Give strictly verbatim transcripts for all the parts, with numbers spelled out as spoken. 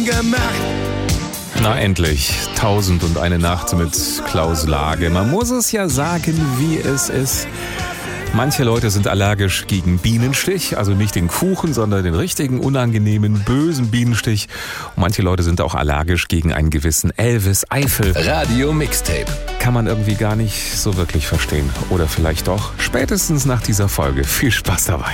gemacht. Na endlich, Tausend und eine Nacht mit Klaus Lage. Man muss es ja sagen, wie es ist. Manche Leute sind allergisch gegen Bienenstich, also nicht den Kuchen, sondern den richtigen, unangenehmen, bösen Bienenstich. Und manche Leute sind auch allergisch gegen einen gewissen Elvis Eifel. Radio Mixtape. Kann man irgendwie gar nicht so wirklich verstehen. Oder vielleicht doch, spätestens nach dieser Folge. Viel Spaß dabei.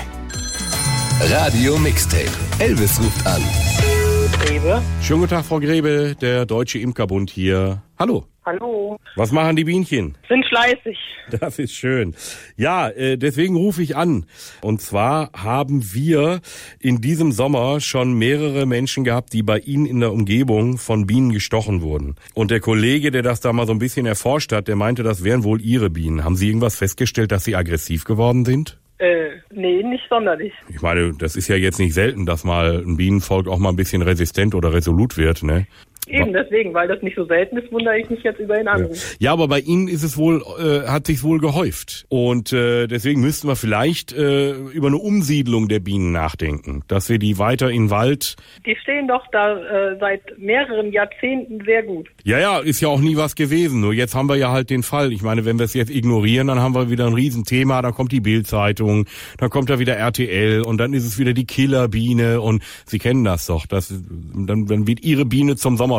Radio Mixtape. Elvis ruft an. Grebe. Schönen guten Tag, Frau Grebe, der Deutsche Imkerbund hier. Hallo. Hallo. Was machen die Bienchen? Sind fleißig. Das ist schön. Ja, äh, deswegen rufe ich an. Und zwar haben wir in diesem Sommer schon mehrere Menschen gehabt, die bei Ihnen in der Umgebung von Bienen gestochen wurden. Und der Kollege, der das da mal so ein bisschen erforscht hat, der meinte, das wären wohl Ihre Bienen. Haben Sie irgendwas festgestellt, dass sie aggressiv geworden sind? Äh, nee, nicht sonderlich. Ich meine, das ist ja jetzt nicht selten, dass mal ein Bienenvolk auch mal ein bisschen resistent oder resolut wird, ne? Eben deswegen, weil das nicht so selten ist, wundere ich mich jetzt über den Anruf. Ja, aber bei Ihnen ist es wohl, äh, hat sich's wohl gehäuft. Und äh, deswegen müssten wir vielleicht äh, über eine Umsiedlung der Bienen nachdenken, dass wir die weiter in den Wald... Die stehen doch da äh, seit mehreren Jahrzehnten sehr gut. Ja, ja, ist ja auch nie was gewesen. Nur jetzt haben wir ja halt den Fall. Ich meine, wenn wir es jetzt ignorieren, dann haben wir wieder ein Riesenthema. Dann kommt die Bild-Zeitung, dann kommt da wieder R T L und dann ist es wieder die Killerbiene. Und Sie kennen das doch. Das, dann, dann wird Ihre Biene zum Sommerloch.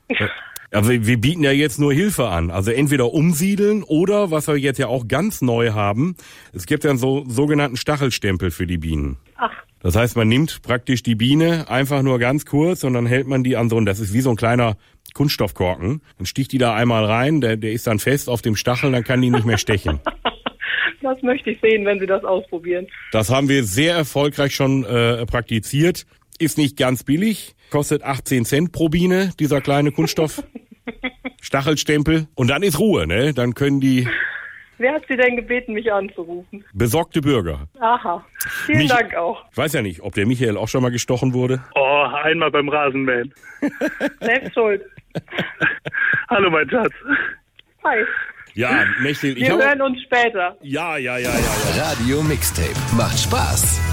Ja, wir, wir bieten ja jetzt nur Hilfe an. Also entweder umsiedeln oder, was wir jetzt ja auch ganz neu haben, es gibt ja einen so, sogenannten Stachelstempel für die Bienen. Ach. Das heißt, man nimmt praktisch die Biene einfach nur ganz kurz und dann hält man die an so, und das ist wie so ein kleiner Kunststoffkorken. Dann sticht die da einmal rein, der, der ist dann fest auf dem Stachel, dann kann die nicht mehr stechen. Das möchte ich sehen, wenn Sie das ausprobieren. Das haben wir sehr erfolgreich schon äh, praktiziert. Ist nicht ganz billig, kostet achtzehn Cent pro Biene, dieser kleine Kunststoff Stachelstempel. Und dann ist Ruhe, ne? Dann können die... Wer hat Sie denn gebeten, mich anzurufen? Besorgte Bürger. Aha, vielen Mich, Dank auch. Ich weiß ja nicht, ob der Michael auch schon mal gestochen wurde. Oh, einmal beim Rasenmähen. Selbst schuld. Hallo, mein Schatz. Hi. Ja, Michael, ich Wir habe... hören uns später. Ja, ja, ja, ja, ja. Radio Mixtape. Macht Spaß.